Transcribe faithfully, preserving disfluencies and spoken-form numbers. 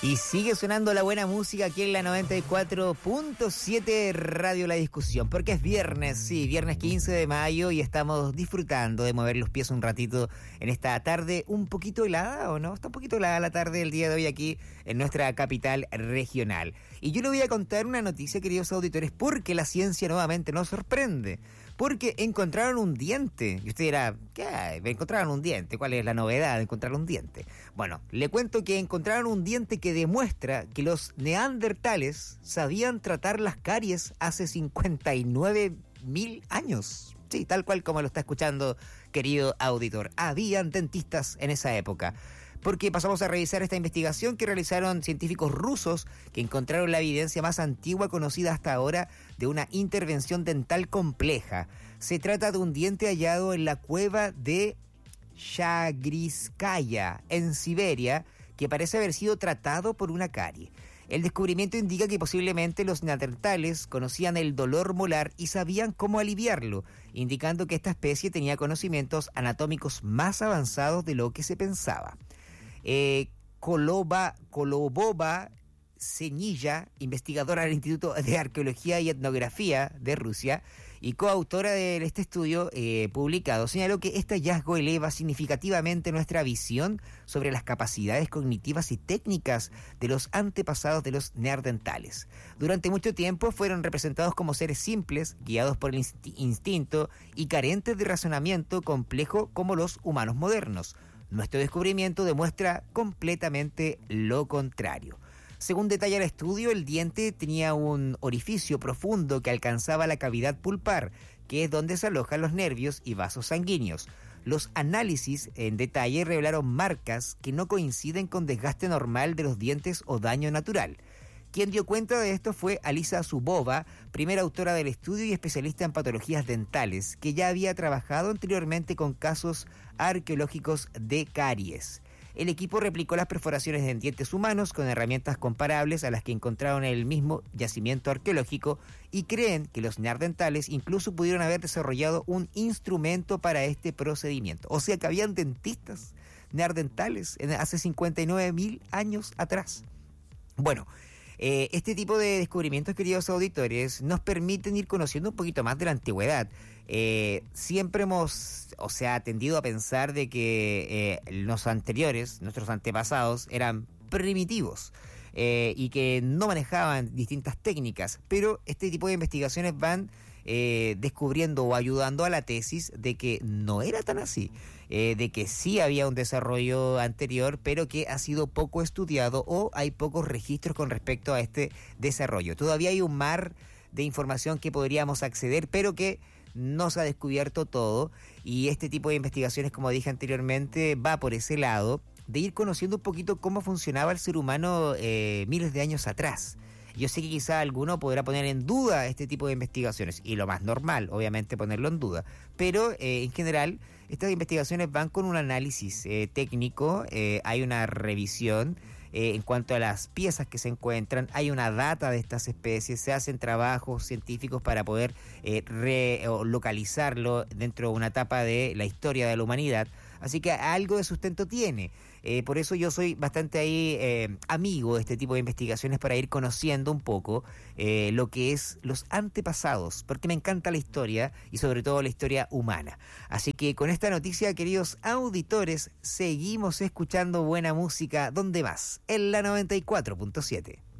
Y sigue sonando la buena música aquí en la noventa y cuatro punto siete Radio La Discusión, porque es viernes, sí, viernes quince de mayo y estamos disfrutando de mover los pies un ratito en esta tarde un poquito helada, ¿o no? Está un poquito helada la tarde del día de hoy aquí en nuestra capital regional. Y yo le voy a contar una noticia, queridos auditores, porque la ciencia nuevamente nos sorprende, porque encontraron un diente. Y usted dirá, ¿qué hay? Encontraron un diente, ¿cuál es la novedad de encontrar un diente? Bueno, le cuento que encontraron un diente que demuestra que los neandertales sabían tratar las caries hace cincuenta y nueve mil años. Sí, tal cual como lo está escuchando, querido auditor. Habían dentistas en esa época. Porque pasamos a revisar esta investigación que realizaron científicos rusos que encontraron la evidencia más antigua conocida hasta ahora de una intervención dental compleja. Se trata de un diente hallado en la cueva de Chagrinskaya, en Siberia, que parece haber sido tratado por una carie. El descubrimiento indica que posiblemente los neandertales conocían el dolor molar y sabían cómo aliviarlo, indicando que esta especie tenía conocimientos anatómicos más avanzados de lo que se pensaba. Eh, Koloba, Kolobova Senilla, investigadora del Instituto de Arqueología y Etnografía de Rusia y coautora de este estudio eh, publicado, señaló que este hallazgo eleva significativamente nuestra visión sobre las capacidades cognitivas y técnicas de los antepasados de los neandertales. Durante mucho tiempo fueron representados como seres simples, guiados por el inst- instinto y carentes de razonamiento complejo como los humanos modernos. Nuestro descubrimiento demuestra completamente lo contrario. Según detalla el estudio, el diente tenía un orificio profundo que alcanzaba la cavidad pulpar, que es donde se alojan los nervios y vasos sanguíneos. Los análisis en detalle revelaron marcas que no coinciden con desgaste normal de los dientes o daño natural. Quien dio cuenta de esto fue Alisa Zubova, primera autora del estudio y especialista en patologías dentales, que ya había trabajado anteriormente con casos arqueológicos de caries. El equipo replicó las perforaciones en dientes humanos con herramientas comparables a las que encontraron en el mismo yacimiento arqueológico y creen que los neandertales incluso pudieron haber desarrollado un instrumento para este procedimiento. O sea que habían dentistas neandertales hace cincuenta y nueve mil años atrás. Bueno, Eh, este tipo de descubrimientos, queridos auditores, nos permiten ir conociendo un poquito más de la antigüedad. Eh, siempre hemos, o sea, tendido a pensar de que eh, los anteriores, nuestros antepasados, eran primitivos eh, y que no manejaban distintas técnicas, pero este tipo de investigaciones van eh, descubriendo o ayudando a la tesis de que no era tan así, eh, de que sí había un desarrollo anterior, pero que ha sido poco estudiado o hay pocos registros con respecto a este desarrollo. Todavía hay un mar de información que podríamos acceder, pero que no se ha descubierto todo, y este tipo de investigaciones, como dije anteriormente, va por ese lado de ir conociendo un poquito cómo funcionaba el ser humano eh, miles de años atrás. Yo sé que quizá alguno podrá poner en duda este tipo de investigaciones, y lo más normal, obviamente, ponerlo en duda, pero eh, en general estas investigaciones van con un análisis eh, técnico, eh, hay una revisión eh, en cuanto a las piezas que se encuentran, hay una data de estas especies, se hacen trabajos científicos para poder eh, re, o localizarlo dentro de una etapa de la historia de la humanidad, así que algo de sustento tiene. Eh, por eso yo soy bastante ahí eh, amigo de este tipo de investigaciones, para ir conociendo un poco eh, lo que es los antepasados, porque me encanta la historia y sobre todo la historia humana. Así que con esta noticia, queridos auditores, seguimos escuchando buena música. ¿Dónde más? En la noventa y cuatro punto siete.